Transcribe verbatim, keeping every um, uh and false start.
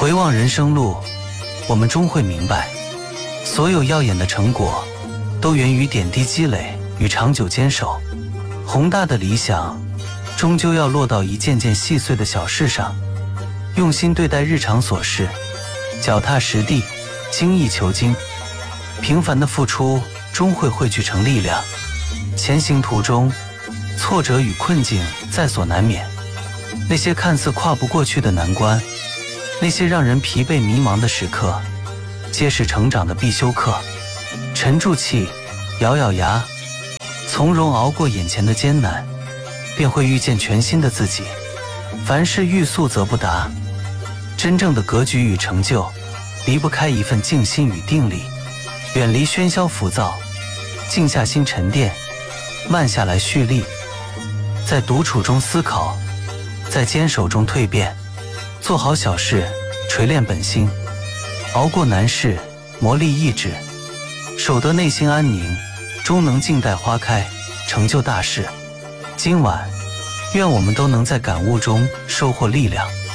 回望人生路，我们终会明白，所有耀眼的成果都源于点滴积累与长久坚守。宏大的理想终究要落到一件件细碎的小事上，用心对待日常琐事，脚踏实地，精益求精。平凡的付出终会汇聚成力量，前行途中挫折与困境在所难免。那些看似跨不过去的难关，那些让人疲惫迷茫的时刻，皆是成长的必修课。沉住气，咬咬牙，从容熬过眼前的艰难，便会遇见全新的自己。凡事欲速则不达，真正的格局与成就离不开一份静心与定力。远离喧嚣浮躁，静下心沉淀，慢下来蓄力，在独处中思考，在坚守中蜕变。做好小事，锤炼本心，熬过难事，磨砺意志，守得内心安宁，终能静待花开，成就大事。今晚愿我们都能在感悟中收获力量。